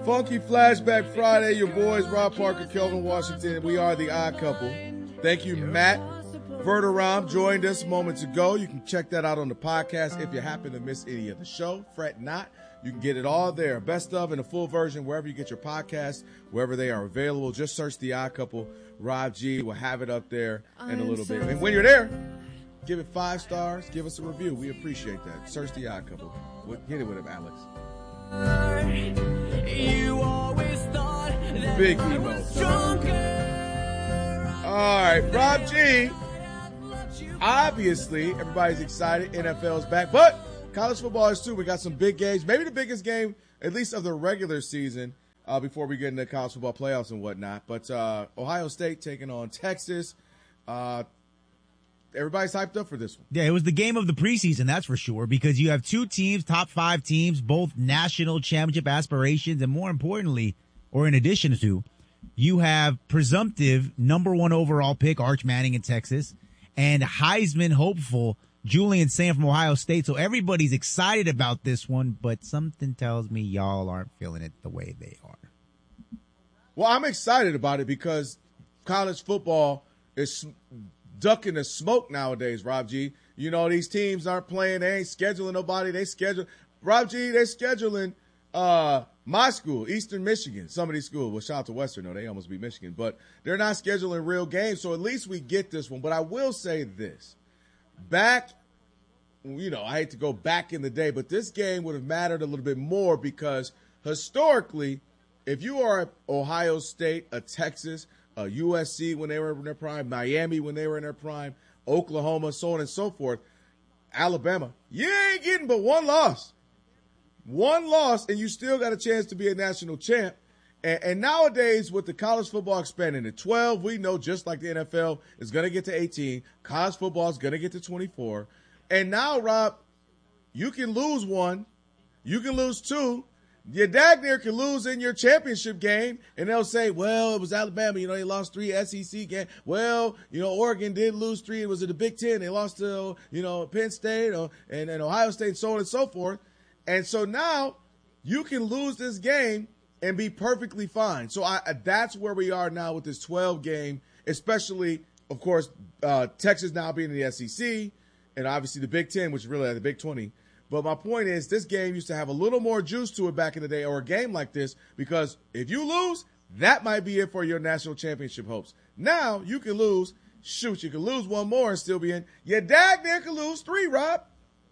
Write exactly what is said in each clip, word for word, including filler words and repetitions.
Funky Flashback Friday. Your boys, Rob Parker, Kelvin Washington. We are the Odd Couple. Thank you, Matt Verderam joined us moments ago. You can check that out on the podcast if you happen to miss any of the show. Fret not. You can get it all there. Best of and a full version wherever you get your podcasts, wherever they are available. Just search the Odd Couple. Rob G will have it up there in a little bit. And when you're there, give it five stars. Give us a review. We appreciate that. Search the Odd Couple. Get it with him, Alex. You always thought that big emo. All right, Rob G. Obviously, everybody's excited. N F L's back, but college football is too. We got some big games, maybe the biggest game, at least of the regular season, uh, before we get into college football playoffs and whatnot. But uh, Ohio State taking on Texas. Uh, everybody's hyped up for this one. Yeah, it was the game of the preseason, that's for sure, because you have two teams, top five teams, both national championship aspirations, and more importantly, or in addition to, you have presumptive number one overall pick Arch Manning in Texas, and Heisman hopeful Julian Saint from Ohio State. So everybody's excited about this one, but something tells me y'all aren't feeling it the way they are. Well, I'm excited about it because college football is ducking the smoke nowadays, Rob G. You know, these teams aren't playing. They ain't scheduling nobody. They schedule. Rob G, they're scheduling uh, my school, Eastern Michigan, somebody's school. Well, shout out to Western, though. They almost beat Michigan. But they're not scheduling real games, so at least we get this one. But I will say this. Back, you know, I hate to go back in the day, but this game would have mattered a little bit more because historically, if you are Ohio State, a Texas, a U S C when they were in their prime, Miami when they were in their prime, Oklahoma, so on and so forth, Alabama, you ain't getting but one loss. One loss, and you still got a chance to be a national champ. And, and nowadays, with the college football expanding to twelve, we know just like the N F L is going to get to eighteen, college football is going to get to twenty-four. And now, Rob, you can lose one, you can lose two. Your dag there can lose in your championship game, and they'll say, well, it was Alabama. You know, they lost three S E C games. Well, you know, Oregon did lose three. It was in the Big Ten. They lost to, you know, Penn State or, and, and Ohio State and so on and so forth. And so now you can lose this game and be perfectly fine. So I, that's where we are now with this twelve game, especially, of course, uh, Texas now being in the S E C and obviously the Big Ten, which is really like the Big twenty. But my point is this game used to have a little more juice to it back in the day, or a game like this, because if you lose, that might be it for your national championship hopes. Now you can lose. Shoot, you can lose one more and still be in. Your dag there can lose three, Rob.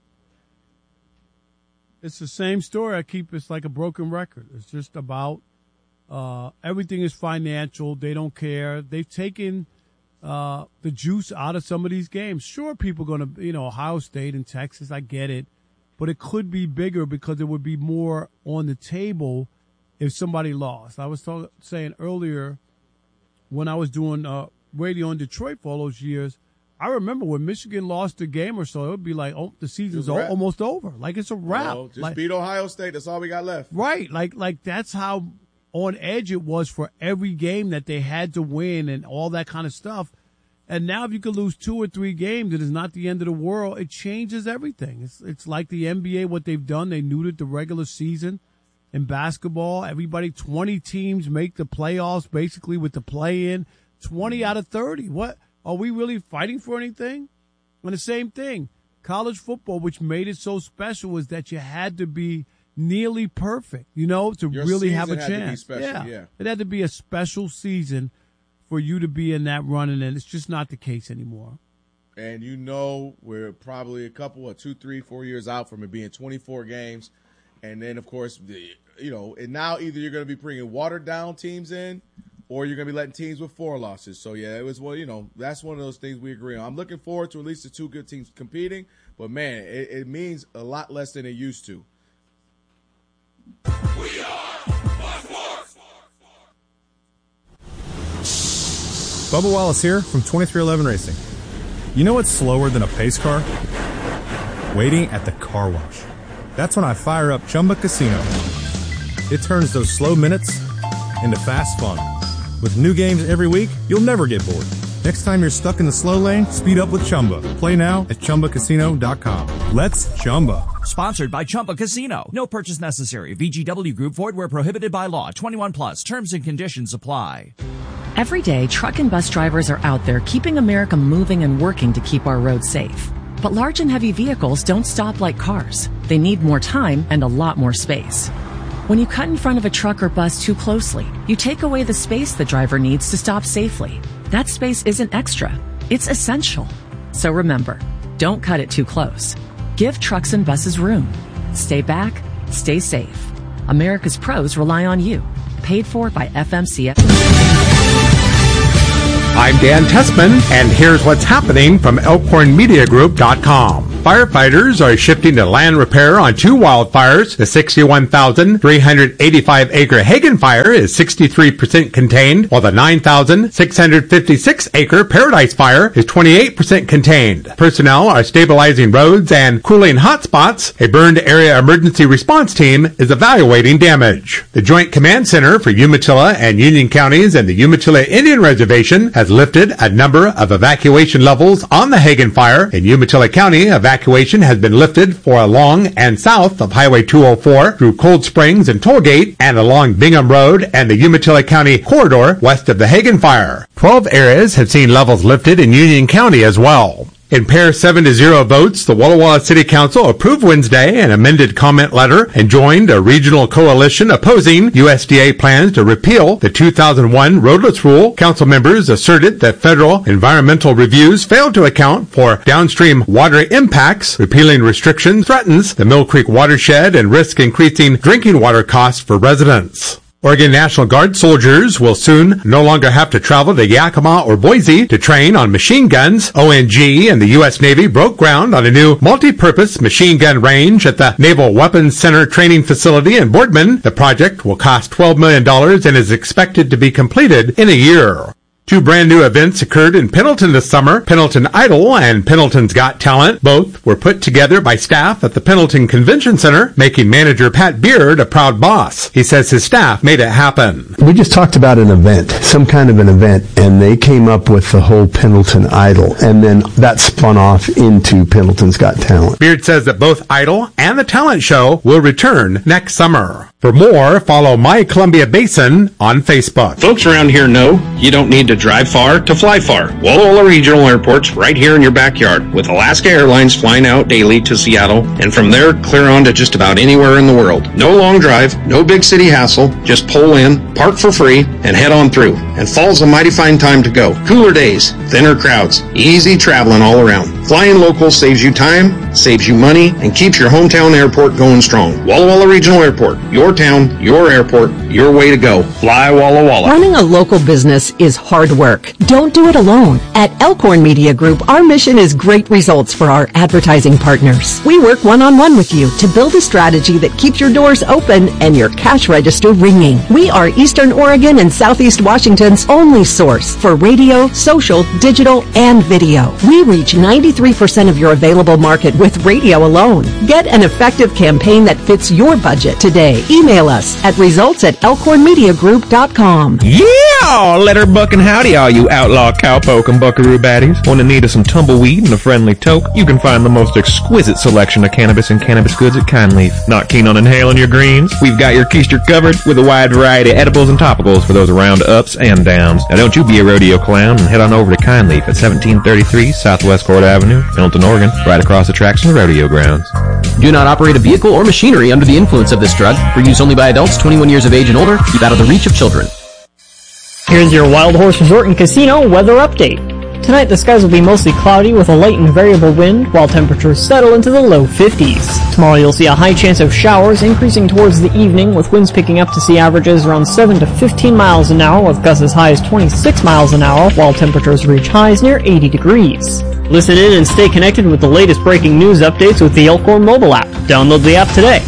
It's the same story. I keep it's like a broken record. It's just about uh, everything is financial. They don't care. They've taken uh, the juice out of some of these games. Sure, people are going to, you know, Ohio State and Texas, I get it. But it could be bigger because there would be more on the table if somebody lost. I was talk, saying earlier when I was doing uh, radio in Detroit for all those years, I remember when Michigan lost a game or so, it would be like, oh, the season's o- almost over. Like, it's a wrap. No, just like, beat Ohio State. That's all we got left. Right. Like, like that's how on edge it was for every game that they had to win and all that kind of stuff. And now if you could lose two or three games, it is not the end of the world. It changes everything. It's it's like the N B A, what they've done. They neutered the regular season in basketball. Everybody, twenty teams make the playoffs basically with the play-in. twenty out of thirty. What? Are we really fighting for anything? And the same thing, college football, which made it so special, is that you had to be nearly perfect, you know, to Your really have a season had to be chance. special, yeah. yeah. It had to be a special season for you to be in that running, and it's just not the case anymore. And you know we're probably a couple of two, three, four years out from it being twenty-four games. And then, of course, the, you know, and now either you're going to be bringing watered-down teams in or you're going to be letting teams with four losses. So, yeah, it was, well, you know, that's one of those things we agree on. I'm looking forward to at least the two good teams competing. But, man, it, it means a lot less than it used to. We are Fox Sports. Bubba Wallace here from twenty-three eleven Racing. You know what's slower than a pace car? Waiting at the car wash. That's when I fire up Chumba Casino. It turns those slow minutes into fast fun. With new games every week, you'll never get bored. Next time you're stuck in the slow lane, speed up with Chumba. Play now at Chumba Casino dot com. Let's Chumba. Sponsored by Chumba Casino. No purchase necessary. V G W Group. Void where prohibited by law. twenty-one plus. Terms and conditions apply. Every day, truck and bus drivers are out there keeping America moving and working to keep our roads safe. But large and heavy vehicles don't stop like cars. They need more time and a lot more space. When you cut in front of a truck or bus too closely, you take away the space the driver needs to stop safely. That space isn't extra. It's essential. So remember, don't cut it too close. Give trucks and buses room. Stay back, stay safe. America's pros rely on you. Paid for by F M C S. I'm Dan Tessman, and here's what's happening from Elkhorn Media Group dot com. Firefighters are shifting to land repair on two wildfires. The sixty-one thousand three hundred eighty-five acre Hagen fire is sixty-three percent contained, while the nine thousand six hundred fifty-six acre Paradise fire is twenty-eight percent contained. Personnel are stabilizing roads and cooling hotspots. A burned area emergency response team is evaluating damage. The Joint Command Center for Umatilla and Union Counties and the Umatilla Indian Reservation has lifted a number of evacuation levels on the Hagen fire. In Umatilla County, evacuation has been lifted for along and south of Highway two oh four through Cold Springs and Tollgate and along Bingham Road and the Umatilla County corridor west of the Hagen fire. Twelve areas have seen levels lifted in Union County as well. In pair seven to zero votes, the Walla Walla City Council approved Wednesday an amended comment letter and joined a regional coalition opposing U S D A plans to repeal the two thousand one roadless rule. Council members asserted that federal environmental reviews failed to account for downstream water impacts. Repealing restrictions threatens the Mill Creek watershed and risks increasing drinking water costs for residents. Oregon National Guard soldiers will soon no longer have to travel to Yakima or Boise to train on machine guns. O N G and the U S Navy broke ground on a new multi-purpose machine gun range at the Naval Weapons Center Training Facility in Boardman. The project will cost twelve million dollars and is expected to be completed in a year. Two brand new events occurred in Pendleton this summer. Pendleton Idol and Pendleton's Got Talent both were put together by staff at the Pendleton Convention Center, making manager Pat Beard a proud boss. He says his staff made it happen. We just talked about an event, some kind of an event, and they came up with the whole Pendleton Idol, and then that spun off into Pendleton's Got Talent. Beard says that both Idol and the talent show will return next summer. For more, follow My Columbia Basin on Facebook. Folks around here know you don't need to drive far to fly far. Walla Walla Regional Airport's right here in your backyard, with Alaska Airlines flying out daily to Seattle, and from there clear on to just about anywhere in the world. No long drive, no big city hassle, just pull in, park for free, and head on through. And fall's a mighty fine time to go. Cooler days, thinner crowds, easy traveling all around. Flying local saves you time, saves you money, and keeps your hometown airport going strong. Walla Walla Regional Airport, your town, your airport, your way to go. Fly Walla Walla. Running a local business is hard work. Don't do it alone. At Elkhorn Media Group, our mission is great results for our advertising partners. We work one-on-one with you to build a strategy that keeps your doors open and your cash register ringing. We are Eastern Oregon and Southeast Washington's only source for radio, social, digital, and video. We reach ninety-three percent of your available market with radio alone. Get an effective campaign that fits your budget today. Email us at results at elkhorn media group dot com. Yeah! Letter buck and howdy, all you outlaw cowpoke and buckaroo baddies. Want to need of some tumbleweed and a friendly toke? You can find the most exquisite selection of cannabis and cannabis goods at Kindleaf. Not keen on inhaling your greens? We've got your keister covered with a wide variety of edibles and topicals for those around ups and downs. Now don't you be a rodeo clown and head on over to Kindleaf at seventeen thirty-three Southwest Court Avenue, Pendleton, Oregon, right across the tracks from the rodeo grounds. Do not operate a vehicle or machinery under the influence of this drug. For use only by adults twenty-one years of age and older. Keep out of the reach of children. Here's your Wild Horse Resort and Casino weather update. Tonight the skies will be mostly cloudy with a light and variable wind, while temperatures settle into the low fifties. Tomorrow you'll see a high chance of showers increasing towards the evening, with winds picking up to see averages around seven to fifteen miles an hour, with gusts as high as twenty-six miles an hour, while temperatures reach highs near eighty degrees. Listen in and stay connected with the latest breaking news updates with the Elkhorn mobile app. Download the app today.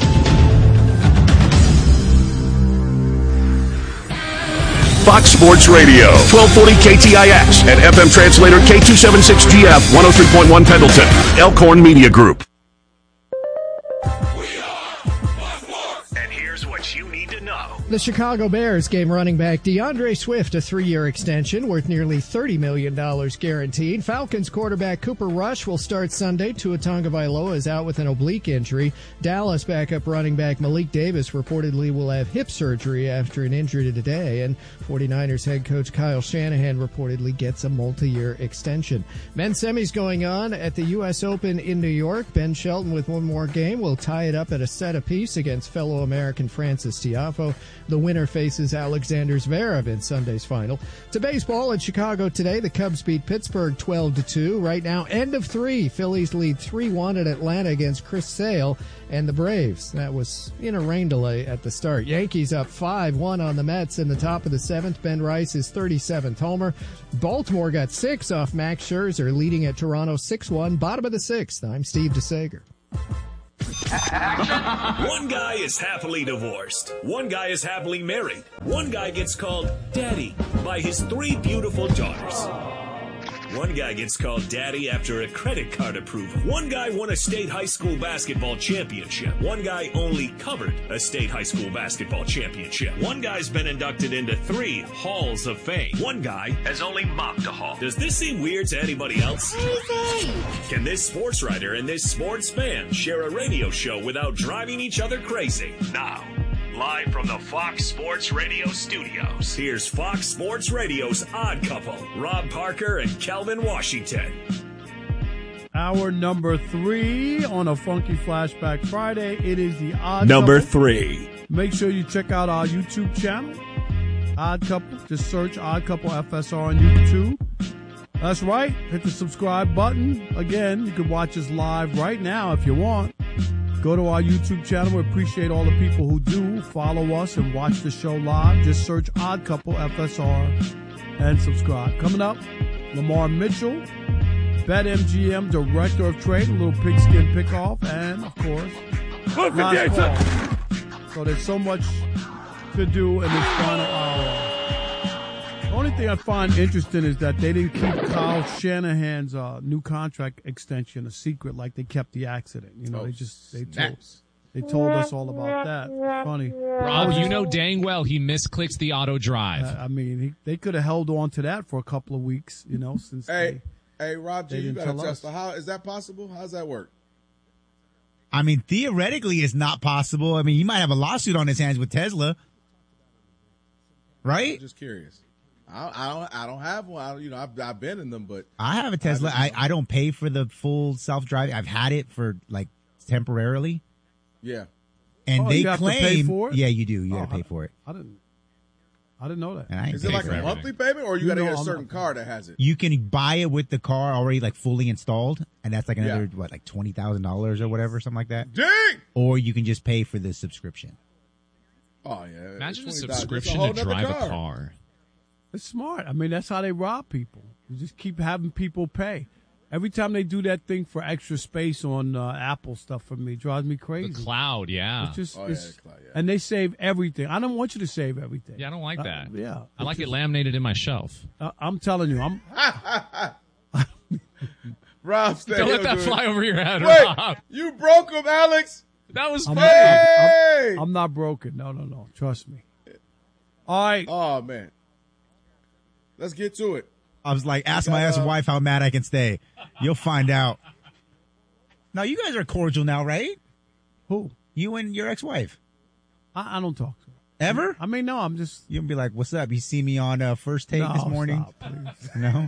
Fox Sports Radio, twelve forty K T I X and F M translator K two seventy-six G F, one oh three point one Pendleton, Elkhorn Media Group. And here's what you need to know. now. The Chicago Bears gave running back DeAndre Swift a three-year extension worth nearly thirty million dollars guaranteed. Falcons quarterback Cooper Rush will start Sunday. Tua Tagovailoa is out with an oblique injury. Dallas backup running back Malik Davis reportedly will have hip surgery after an injury today. And 49ers head coach Kyle Shanahan reportedly gets a multi-year extension. Men's semis going on at the U S Open in New York. Ben Shelton with one more game will tie it up at a set apiece against fellow American Francis Tiafoe. The winner faces Alexander Zverev in Sunday's final. To baseball in Chicago today, the Cubs beat Pittsburgh twelve to two. Right now, end of three. Phillies lead three one at Atlanta against Chris Sale and the Braves. That was in a rain delay at the start. Yankees up five one on the Mets in the top of the seventh. Ben Rice's thirty-seventh homer. Baltimore got six off Max Scherzer, leading at Toronto six one. Bottom of the sixth. I'm Steve DeSager. One guy is happily divorced. One guy is happily married. One guy gets called daddy by his three beautiful daughters. One guy gets called daddy after a credit card approval. One guy won a state high school basketball championship. One guy only covered a state high school basketball championship. One guy's been inducted into three halls of fame. One guy has only mopped a hall. Does this seem weird to anybody else? Crazy. Can this sports writer and this sports fan share a radio show without driving each other crazy? Now, live from the Fox Sports Radio studios, here's Fox Sports Radio's Odd Couple, Rob Parker and Kelvin Washington. Hour number three on a Funky Flashback Friday. It is the Odd Number Couple. three. Make sure you check out our YouTube channel, Odd Couple. Just search Odd Couple F S R on YouTube. That's right. Hit the subscribe button. Again, you can watch us live right now if you want. Go to our YouTube channel. We appreciate all the people who do follow us and watch the show live. Just search Odd Couple F S R and subscribe. Coming up, Lamar Mitchell, BetMGM Director of Trade, a little pigskin pick-off, and, of course, last call. So there's so much to do in this final hour. The only thing I find interesting is that they didn't keep Kyle Shanahan's uh, new contract extension a secret like they kept the accident. You know, oh, they just they told, they told us all about that. Funny. Rob, you know dang well he misclicks the auto drive. Uh, I mean, he, they could have held on to that for a couple of weeks, you know, since Hey, they, hey, Rob G, they you didn't got to tell us. test. How is that possible? How does that work? I mean, theoretically, it's not possible. I mean, he might have a lawsuit on his hands with Tesla, right? I'm just curious. I, I don't. I don't have one. I, you know, I've, I've been in them, but I have a Tesla. I, I don't pay for the full self-driving. I've had it for like temporarily. Yeah. And Oh, they you have to claim, pay for it? yeah, you do. You Oh, got to pay I- for it. I didn't. I didn't know that. And I ain't is it pay like for a everything. monthly payment, or you, You got to know, get a I'm certain not- car that has it? You can buy it with the car already like fully installed, and that's like another Yeah. what, like twenty thousand dollars or whatever, something like that. Dang! Or you can just pay for the subscription. Oh yeah. Imagine a It's twenty thousand. It's subscription whole to nother drive a car. It's smart. I mean, that's how they rob people. You just keep having people pay. Every time they do that thing for extra space on uh, Apple stuff for me, it drives me crazy. The cloud, yeah. It's just, Oh, it's- yeah, the cloud, yeah. And they save everything. I don't want you to save everything. Yeah, I don't like Uh, that. yeah. I like it laminated in my shelf. Uh, I'm telling you, I'm. Rob, stay Don't let here, that dude. fly over your head, Wait, Rob. you broke him, Alex. That was I'm, funny. Hey! I'm, I'm not broken. No, no, no. Trust me. All right. Oh man. Let's get to it. I was like, ask got, my uh, ex-wife how mad I can stay. You'll find out. Now, you guys are cordial now, right? Who? You and your ex-wife. I, I don't talk to her. Ever? I mean, no, I'm just. You'll be like, what's up? You see me on uh, First Take No, this morning? stop, please. No?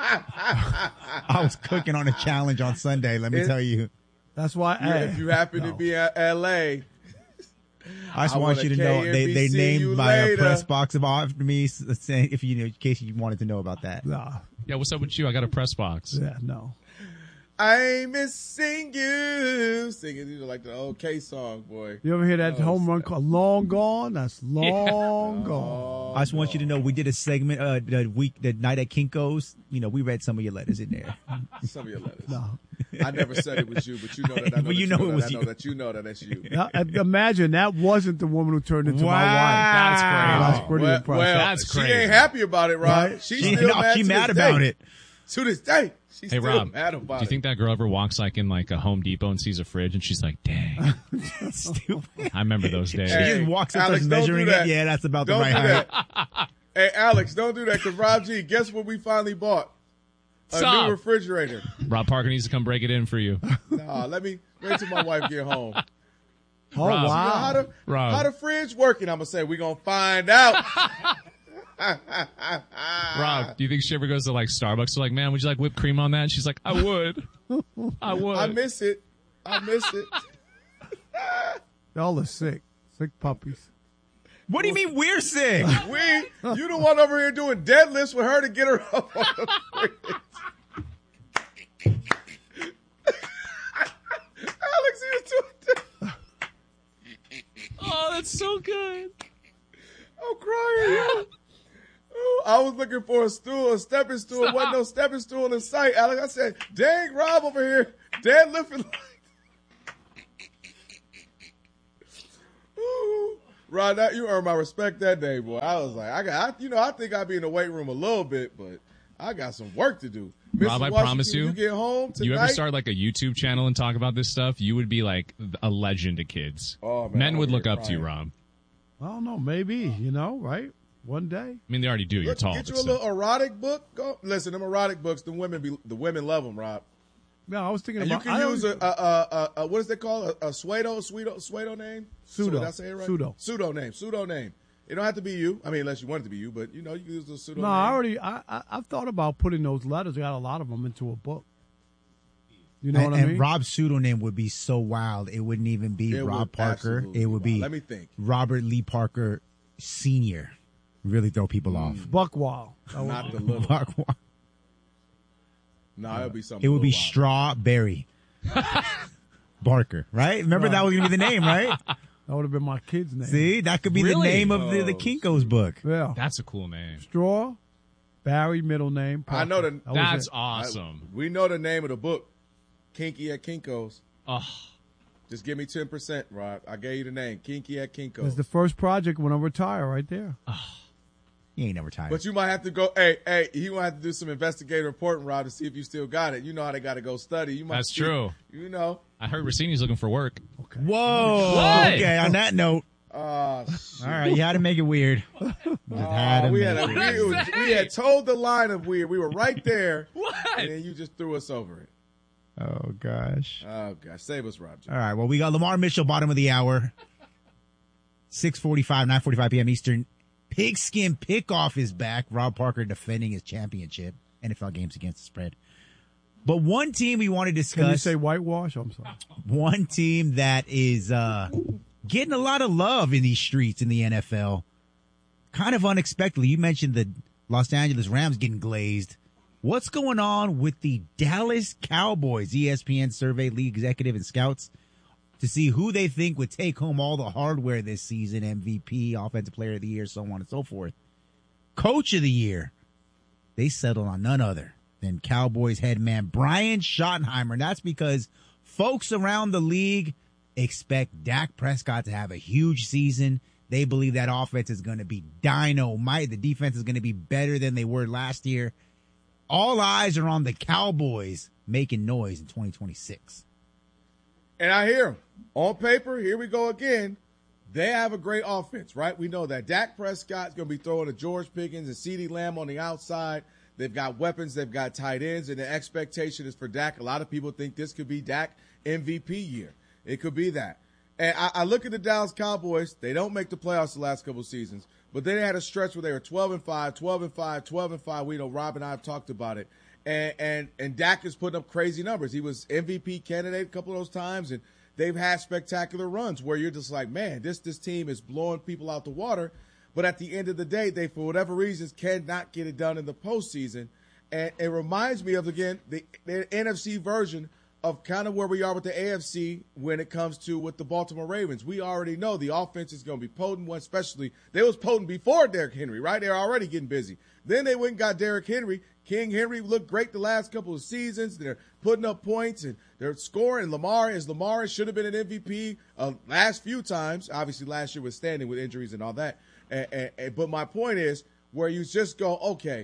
I was cooking on a challenge on Sunday, let me It- tell you. That's why. You- hey, if you happen no. to be at L A, I just I want want you a to know they, they K N B C named you my uh, later. press box of after me, s- saying if you know, in case you wanted to know about that. Nah. Yeah, what's up with you? I got a press box. Yeah, no. I'm missing you. Singing, you know, like the old K song, boy. You ever hear that Oh, home run snap. call? Long gone? That's long gone. I just want you to know we did a segment uh, the week, the night at Kinko's. You know, we read some of your letters in there. Some of your letters. No. I never said it was you, but you know that I know, Well, that, you you know know it that was I know you. that you know that it's you. Now, uh, imagine that wasn't the woman who turned into Wow. my wife. That's great. That's pretty well, impressive. well, That's she crazy. ain't happy about it, Rob. Right? She's she still no, mad she to mad this about day. it. To this day, she's Hey, still Rob, mad do about you it. think that girl ever walks like in like a Home Depot and sees a fridge and she's like, dang. Stupid. I remember those days. She just walks and Alex, starts don't do measuring that. it. Yeah, that's about Don't the right do height. that. Hey, Alex, don't do that because Rob G, guess what we finally bought? A Stop. new refrigerator. Rob Parker needs to come break it in for you. Nah, let me wait till my wife get home. Oh, Rob. You know, wow. how the, Rob. how the fridge working? I'm going to say, we're going to find out. Rob, do you think she ever goes to like Starbucks? They're like, man, would you like whipped cream on that? And she's like, I would. I would. I miss it. I miss it. Y'all are sick. Sick puppies. What do you mean we're sick? We, you the one over here doing deadlifts with her to get her up on the fridge. Alex, you doing that. Oh, that's so good. I'm crying. Yo. Oh, I was looking for a stool, a stepping stool. Stop. Wasn't no stepping stool in sight, Alex. I said, dang, Rob over here, deadlifting. Ooh. Rod, that, you earned my respect that day, boy. I was like, I got, I, you know, I think I'd be in the weight room a little bit, but I got some work to do. Rob, I Washington, promise you, you get home tonight. You ever start like a YouTube channel and talk about this stuff, you would be like a legend to kids. Oh, man, Men would look up crying. to you, Rob. I don't know. Maybe, you know, right? One day. I mean, they already do. You're Look, tall. Get you but a still. little erotic book. Go listen. Them erotic books. The women be the women love them, Rob. No, I was thinking And you about. can I use a, always- a, a, a, a what is it called? A, a pseudo, pseudo, pseudo name. Pseudo. Did I say it right? Pseudo. Pseudo name. Pseudo name. It don't have to be you. I mean, unless you want it to be you, but you know, you can use a pseudo. No, name. I already. I, I I've thought about putting those letters. I got a lot of them into a book. You know and, what I and mean? Rob's pseudonym would be so wild. It wouldn't even be It Rob would Parker. absolutely It would be be wild. Let me think. Robert Lee Parker Senior. Really throw people off. Buckwall. That was- Not the little. Buckwall. No, it would be something. It would a be little Strawberry Barker, right? Remember that was going to be the name, right? That would have been my kid's name. See, that could be Really? the name of the, the Oh, Kinko's book. Yeah. That's a cool name. Straw, Barry, middle name. I know Parker. the- That was That's it. awesome. wild. We know the name of the book. Kinky at Kinko's. Oh, Just give me ten percent, Rob. I gave you the name. Kinky at It's Kinko's. the first project when I retire, right there. He ain't never tired. But you might have to go. Hey, hey, you might have to do some investigative reporting, Rob, to see if you still got it. You know how they got to go study. You might That's see- true. You know. I heard Rossini's looking for work. Okay. Whoa. What? Okay, on that note, Uh, all right, you had to make it weird. Just had to we, make had a, it we, weird. was- we had told the line of weird. We were right there. What? And then you just threw us over it. Oh, gosh. Oh, gosh. Save us, Rob. All right, well, we got Lamar Mitchell, bottom of the hour. six forty-five, nine forty-five p.m. Eastern. Pigskin Pickoff is back. Rob Parker defending his championship. N F L games against the spread. But one team we want to discuss. Can you say whitewash? I'm sorry. One team that is uh, getting a lot of love in these streets in the N F L. Kind of unexpectedly. You mentioned the Los Angeles Rams getting glazed. What's going on with the Dallas Cowboys? E S P N surveyed league executive and scouts to see who they think would take home all the hardware this season, M V P, Offensive Player of the Year, so on and so forth. Coach of the Year, they settled on none other than Cowboys head man Brian Schottenheimer. And that's because folks around the league expect Dak Prescott to have a huge season. They believe that offense is going to be dynamite. The defense is going to be better than they were last year. All eyes are on the Cowboys making noise in twenty twenty-six. And I hear him. On paper, here we go again. They have a great offense, right? We know that Dak Prescott's going to be throwing to George Pickens and CeeDee Lamb on the outside. They've got weapons. They've got tight ends. And the expectation is for Dak. A lot of people think this could be Dak M V P year. It could be that. And I, I look at the Dallas Cowboys. They don't make the playoffs the last couple of seasons. But they had a stretch where they were twelve and five, twelve and five, twelve and five. We know Rob and I have talked about it. And, and, and Dak is putting up crazy numbers. He was M V P candidate a couple of those times. And they've had spectacular runs where you're just like, man, this this team is blowing people out the water. But at the end of the day, they, for whatever reasons, cannot get it done in the postseason. And it reminds me of, again, the, the N F C version of kind of where we are with the A F C when it comes to with the Baltimore Ravens. We already know the offense is going to be potent, one especially. They was potent before Derrick Henry, right? They're already getting busy. Then they went and got Derrick Henry. King Henry looked great the last couple of seasons. They're putting up points and they're scoring. Lamar is Lamar should have been an M V P uh, last few times. Obviously, last year was standing with injuries and all that. And, and, and, but my point is where you just go, okay,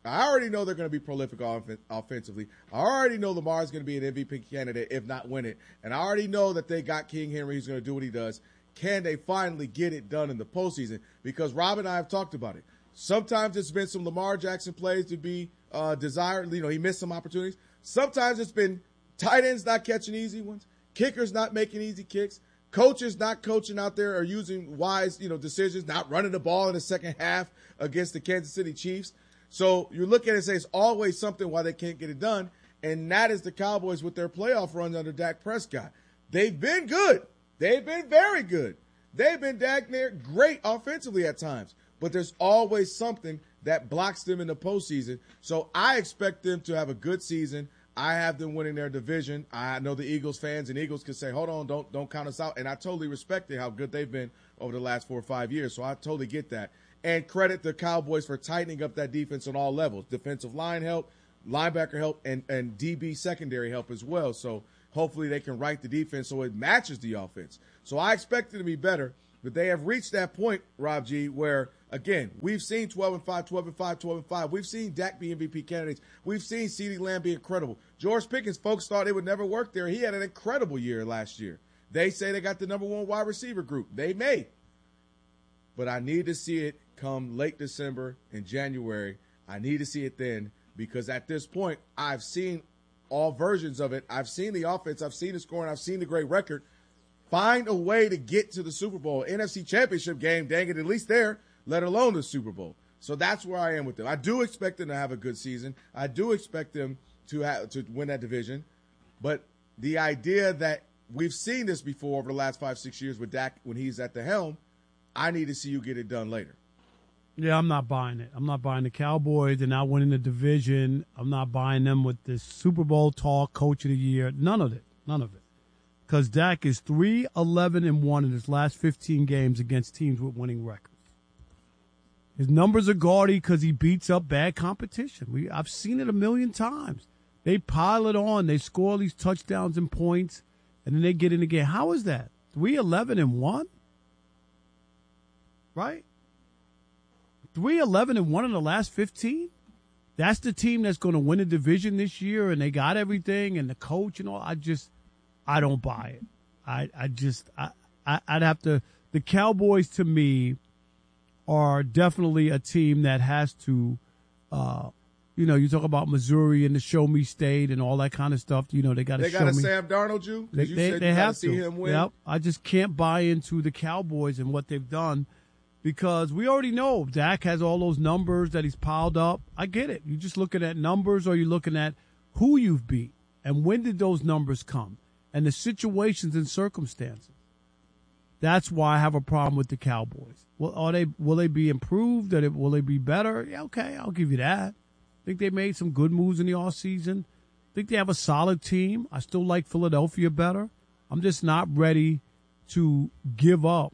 I already know they're going to be prolific off- offensively. I already know Lamar is going to be an M V P candidate, if not win it. And I already know that they got King Henry who's going to do what he does. Can they finally get it done in the postseason? Because Rob and I have talked about it. Sometimes it's been some Lamar Jackson plays to be uh, desired. You know, he missed some opportunities. Sometimes it's been tight ends not catching easy ones, kickers not making easy kicks, coaches not coaching out there or using wise, you know, decisions, not running the ball in the second half against the Kansas City Chiefs. So you look at it and say it's always something why they can't get it done, and that is the Cowboys with their playoff runs under Dak Prescott. They've been good. They've been very good. They've been dag near great offensively at times, but there's always something that blocks them in the postseason. So I expect them to have a good season. I have them winning their division. I know the Eagles fans and Eagles can say, hold on, don't don't count us out. And I totally respect how good they've been over the last four or five years. So I totally get that. And credit the Cowboys for tightening up that defense on all levels. Defensive line help, linebacker help, and, and D B secondary help as well. So hopefully they can right the defense so it matches the offense. So I expect it to be better. But they have reached that point, Rob G., where, again, we've seen twelve and five, twelve and five, twelve and five. We've seen Dak be M V P candidates. We've seen CeeDee Lamb be incredible. George Pickens, folks thought it would never work there. He had an incredible year last year. They say they got the number one wide receiver group. They may. But I need to see it come late December and January. I need to see it then because at this point, I've seen all versions of it. I've seen the offense. I've seen the scoring. I've seen the great record. Find a way to get to the Super Bowl, N F C Championship game, dang it, at least there, let alone the Super Bowl. So that's where I am with them. I do expect them to have a good season. I do expect them to have to win that division. But the idea that we've seen this before over the last five, six years with Dak when he's at the helm, I need to see you get it done later. Yeah, I'm not buying it. I'm not buying the Cowboys. They're not winning the division. I'm not buying them with this Super Bowl talk, Coach of the Year. None of it. None of it. Because Dak is three eleven and one in his last fifteen games against teams with winning records. His numbers are gaudy because he beats up bad competition. We I've seen it a million times. They pile it on. They score these touchdowns and points, and then they get in the game. How is that? three eleven and one? Right? three eleven and one in the last fifteen? That's the team that's going to win a division this year, and they got everything, and the coach and all. I just... I don't buy it. I, I just, I, I, I'd have to, the Cowboys to me are definitely a team that has to, uh, you know, you talk about Missouri and the show me state and all that kind of stuff. You know, they got to show me. They got a Sam Darnold, you? They, you they, said they you have see to. him win. Yep. I just can't buy into the Cowboys and what they've done because we already know Dak has all those numbers that he's piled up. I get it. You're just looking at numbers or you're looking at who you've beat and when did those numbers come. And the situations and circumstances. That's why I have a problem with the Cowboys. Well, are they? Will they be improved? Will they be better? Yeah, okay, I'll give you that. I think they made some good moves in the offseason. I think they have a solid team. I still like Philadelphia better. I'm just not ready to give up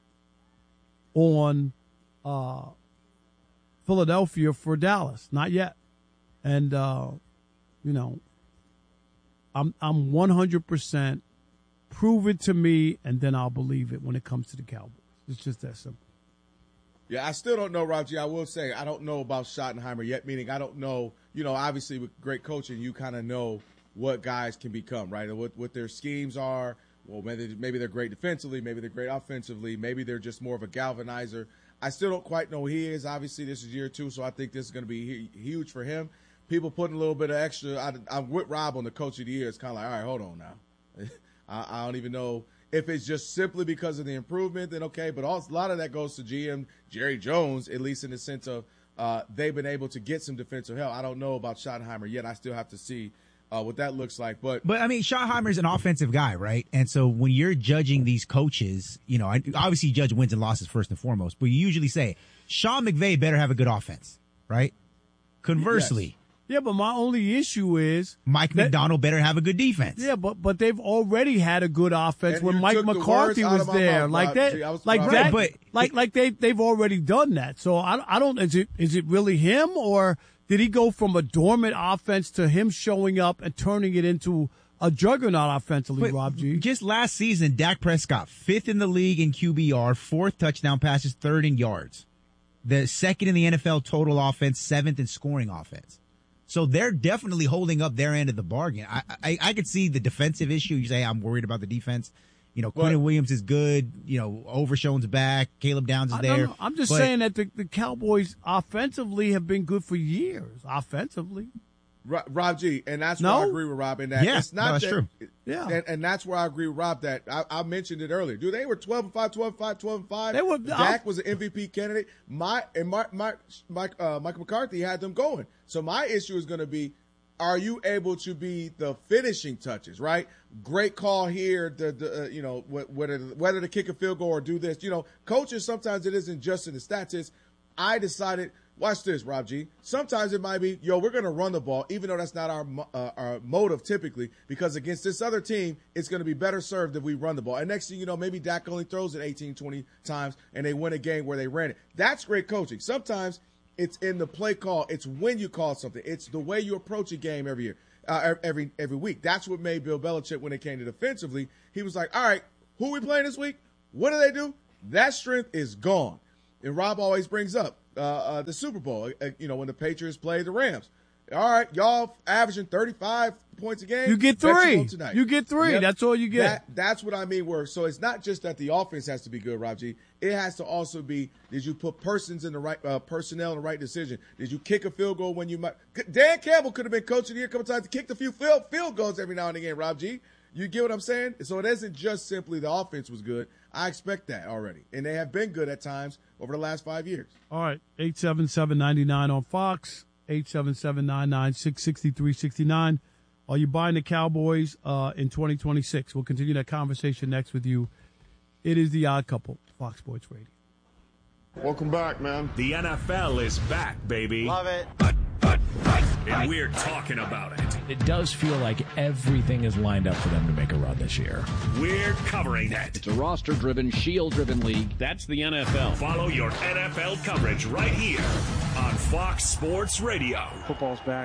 on uh, Philadelphia for Dallas. Not yet. And, uh, you know, I'm I'm one hundred percent prove it to me, and then I'll believe it when it comes to the Cowboys. It's just that simple. Yeah, I still don't know, Rob G. I will say I don't know about Schottenheimer yet, meaning I don't know, you know, obviously with great coaching, you kind of know what guys can become, right, and what, what their schemes are. Well, maybe, maybe they're great defensively, maybe they're great offensively, maybe they're just more of a galvanizer. I still don't quite know who he is. Obviously, this is year two, so I think this is going to be huge for him. People putting a little bit of extra. I, I'm with Rob on the coach of the year. It's kind of like, all right, hold on now. I, I don't even know if it's just simply because of the improvement, then okay. But also, a lot of that goes to G M Jerry Jones, at least in the sense of uh, they've been able to get some defensive help. I don't know about Schottenheimer yet. I still have to see uh, what that looks like. But but I mean, Schottenheimer's an offensive guy, right? And so when you're judging these coaches, you know, obviously you judge wins and losses first and foremost. But you usually say Sean McVay better have a good offense, right? Conversely. Yes. Yeah, but my only issue is Mike that, McDonald better have a good defense. Yeah, but but they've already had a good offense and when Mike McCarthy was there, mouth, like that, Gee, like right, that, but like like they they've already done that. So I I don't is it is it really him or did he go from a dormant offense to him showing up and turning it into a juggernaut offensively, but Rob G? Just last season, Dak Prescott fifth in the league in Q B R, fourth touchdown passes, third in yards, the second in the N F L total offense, seventh in scoring offense. So they're definitely holding up their end of the bargain. I, I, I could see the defensive issue. You say, I'm worried about the defense. You know, Quentin Williams is good. You know, Overshown's back. Caleb Downs is there. No, I'm just but, saying that the, the Cowboys offensively have been good for years. Offensively. Rob, Rob G, and that's No? where I agree with Rob in that. Yeah, it's not no, that's that, true. Yeah. And, and that's where I agree with Rob that I, I mentioned it earlier. Dude, they were twelve and five, twelve and five, twelve and five. They were- Dak was an M V P candidate. My and Mark, Mark, Mike, uh, Michael McCarthy had them going. So my issue is going to be, are you able to be the finishing touches, right? Great call here, the, the uh, you know, whether whether to kick a field goal or do this. You know, coaches, sometimes it isn't just in the stats. It's, I decided, watch this, Rob G. Sometimes it might be, yo, we're going to run the ball, even though that's not our uh, our motive typically, because against this other team, it's going to be better served if we run the ball. And next thing you know, maybe Dak only throws it eighteen, twenty times, and they win a game where they ran it. That's great coaching. Sometimes it's in the play call. It's when you call something. It's the way you approach a game every year, uh, every every week. That's what made Bill Belichick, when it came to defensively, he was like, all right, who we playing this week? What do they do? That strength is gone. And Rob always brings up uh, uh, the Super Bowl, uh, you know, when the Patriots played the Rams. All right, y'all averaging thirty-five points a game. You get Bet three. on tonight. You get three. Yep. That's all you get. That, that's what I mean. Where so it's not just that the offense has to be good, Rob G. It has to also be, did you put persons in the right uh, personnel in the right decision? Did you kick a field goal when you might? Dan Campbell could have been coach of the year a couple times. Kicked a few field field goals every now and again, Rob G. You get what I'm saying? So it isn't just simply the offense was good. I expect that already, and they have been good at times over the last five years. All right, eight seven seven, nine nine on Fox, eight seven seven, nine nine six, six three six nine. Are you buying the Cowboys uh, in twenty twenty-six? We'll continue that conversation next with you. It is The Odd Couple, Fox Sports Radio. Welcome back, man. The N F L is back, baby. Love it. And we're talking about it. It does feel like everything is lined up for them to make a run this year. We're covering it. It's a roster-driven, shield-driven league. That's the N F L. Follow your N F L coverage right here on Fox Sports Radio. Football's back.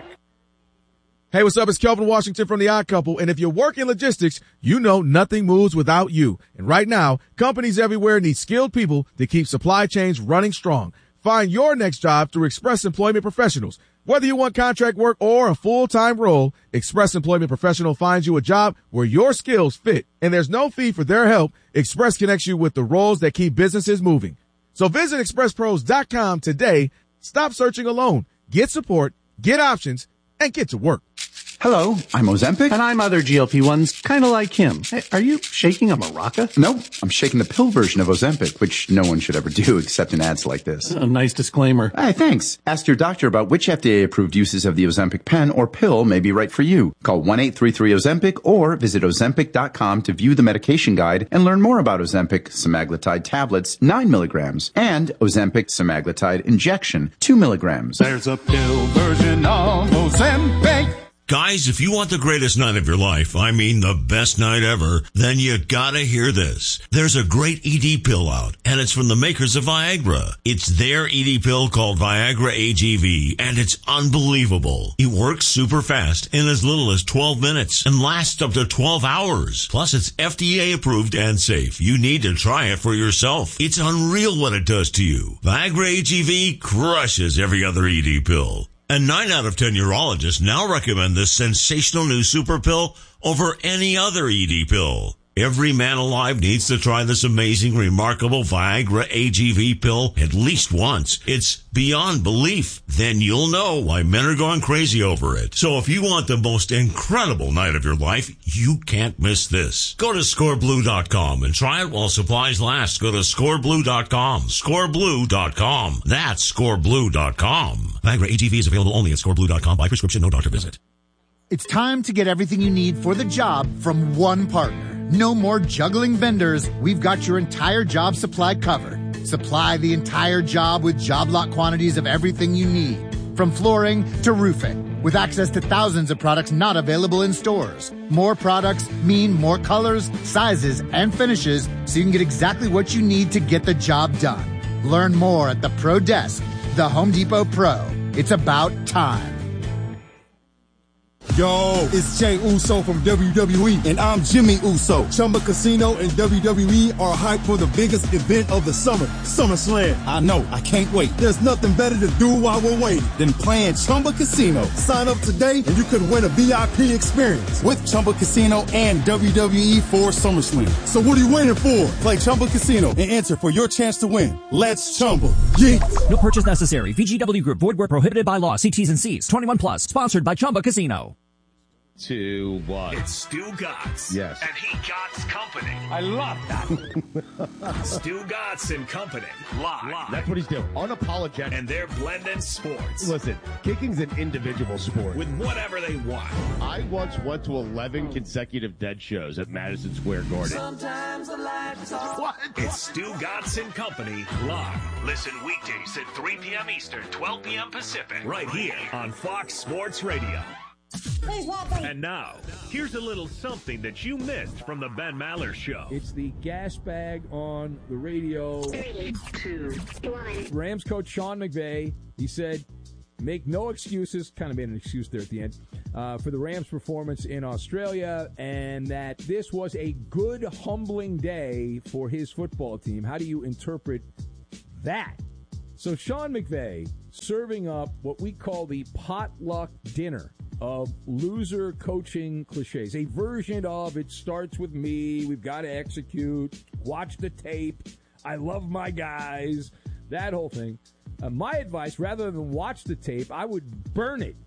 Hey, what's up? It's Kelvin Washington from The Odd Couple. And if you work in logistics, you know nothing moves without you. And right now, companies everywhere need skilled people to keep supply chains running strong. Find your next job through Express Employment Professionals. Whether you want contract work or a full-time role, Express Employment Professional finds you a job where your skills fit. And there's no fee for their help. Express connects you with the roles that keep businesses moving. So visit express pros dot com today. Stop searching alone. Get support, get options, and get to work. Hello, I'm Ozempic. And I'm other G L P ones, kind of like him. Hey, are you shaking a maraca? No, I'm shaking the pill version of Ozempic, which no one should ever do except in ads like this. A nice disclaimer. Hey, thanks. Ask your doctor about which F D A-approved uses of the Ozempic pen or pill may be right for you. Call one eight three three Ozempic or visit ozempic dot com to view the medication guide and learn more about Ozempic semaglutide tablets, nine milligrams, and Ozempic semaglutide injection, two milligrams. There's a pill version of Ozempic. Guys, if you want the greatest night of your life, I mean the best night ever, then you gotta hear this. There's a great E D pill out, and it's from the makers of Viagra. It's their E D pill called Viagra A G V, and it's unbelievable. It works super fast in as little as twelve minutes and lasts up to twelve hours. Plus, it's F D A approved and safe. You need to try it for yourself. It's unreal what it does to you. Viagra A G V crushes every other E D pill. And nine out of ten urologists now recommend this sensational new super pill over any other E D pill. Every man alive needs to try this amazing, remarkable Viagra A G V pill at least once. It's beyond belief. Then you'll know why men are going crazy over it. So if you want the most incredible night of your life, you can't miss this. Go to score blue dot com and try it while supplies last. Go to score blue dot com. score blue dot com. That's score blue dot com. Viagra A G V is available only at score blue dot com by prescription, no doctor visit. It's time to get everything you need for the job from one partner. No more juggling vendors. We've got your entire job supply covered. Supply the entire job with job lot quantities of everything you need, from flooring to roofing, with access to thousands of products not available in stores. More products mean more colors, sizes, and finishes, so you can get exactly what you need to get the job done. Learn more at the Pro Desk, the Home Depot Pro. It's about time. Yo, it's Jay Uso from W W E, and I'm Jimmy Uso. Chumba Casino and W W E are hyped for the biggest event of the summer, SummerSlam. I know, I can't wait. There's nothing better to do while we're waiting than playing Chumba Casino. Sign up today and you could win a V I P experience with Chumba Casino and W W E for SummerSlam. So what are you waiting for? Play Chumba Casino and enter for your chance to win. Let's Chumba. Yeah. No purchase necessary. V G W Group. Void where prohibited by law. See T's and C's. twenty-one plus. Sponsored by Chumba Casino. To what? It's Stu Gotts. Yes. And he Gotts Company. I love that. Stu Gotts and Company. Live. Live. That's what he's doing. Unapologetic. And they're blending sports. Listen, kicking's an individual sport. With whatever they want. I once went to eleven consecutive dead shows at Madison Square Garden. Sometimes the lights are what? It's Stu Gotts and Company. Live. Listen weekdays at three p.m. Eastern, twelve p.m. Pacific. Right here on Fox Sports Radio. And now, here's a little something that you missed from the Ben Maller Show. It's the gas bag on the radio. Three, two, one. Rams coach Sean McVay, he said, make no excuses, kind of made an excuse there at the end, uh, for the Rams' performance in Australia, and that this was a good, humbling day for his football team. How do you interpret that? So Sean McVay serving up what we call the potluck dinner of loser coaching cliches, a version of it starts with me, we've got to execute, watch the tape, I love my guys, that whole thing. Uh, my advice, rather than watch the tape, I would burn it.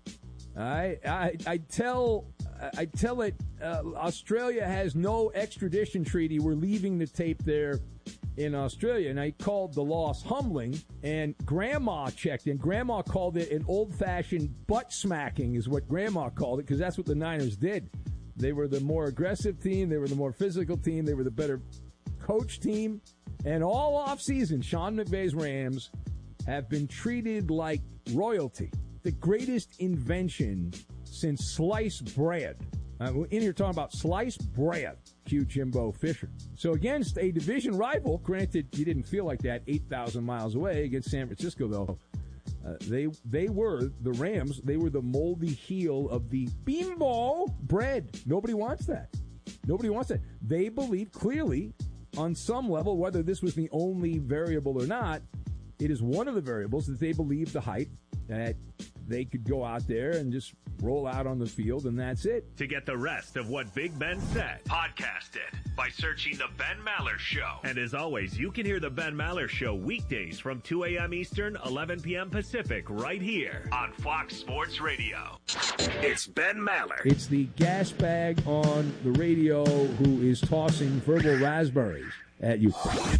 I I, I tell I tell it uh, Australia has no extradition treaty. We're leaving the tape there in Australia, and I called the loss humbling, and Grandma checked in. Grandma called it an old-fashioned butt-smacking is what Grandma called it, because that's what the Niners did. They were the more aggressive team. They were the more physical team. They were the better coach team. And all offseason, Sean McVay's Rams have been treated like royalty, the greatest invention since sliced bread. Uh, we're in here talking about sliced bread. Cue Jimbo Fisher. So against a division rival, granted you didn't feel like that eight thousand miles away against San Francisco, though, uh, they they were, the Rams, they were the moldy heel of the bimbo bread. Nobody wants that. Nobody wants that. They believe clearly on some level, whether this was the only variable or not, it is one of the variables that they believe the height that they could go out there and just roll out on the field, and that's it. To get the rest of what Big Ben said, podcast it by searching The Ben Maller Show. And as always, you can hear The Ben Maller Show weekdays from two a.m. Eastern, eleven p.m. Pacific, right here on Fox Sports Radio. It's Ben Maller. It's the gas bag on the radio who is tossing verbal raspberries at you.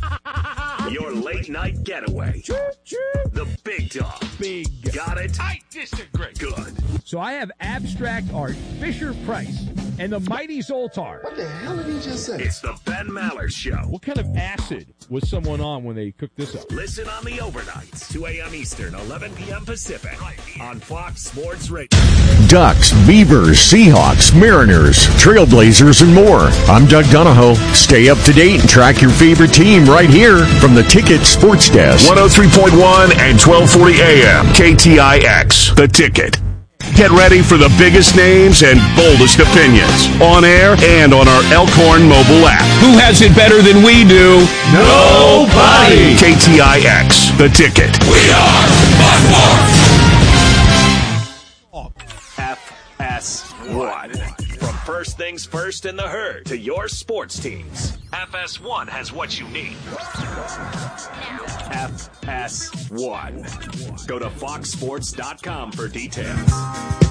Your late night getaway. The big dog. Big. Got it? I disagree. Good. So I have abstract art, Fisher Price, and the mighty Zoltar. What the hell did he just say? It's the Ben Maller Show. What kind of acid was someone on when they cooked this up? Listen on the overnights, two a.m. Eastern, eleven p.m. Pacific, on Fox Sports Radio. Ducks, Beavers, Seahawks, Mariners, Trailblazers, and more. I'm Doug Donahoe. Stay up to date and track your favorite team right here from the Ticket Sports Desk. one oh three point one and twelve forty a.m. K T I X, The Ticket. Get ready for the biggest names and boldest opinions on air and on our Elkhorn mobile app. Who has it better than we do? Nobody. K T I X, The Ticket. We are Buckmore. F S one. From first things first in the herd to your sports teams, F S one has what you need. F S one. Go to fox sports dot com for details.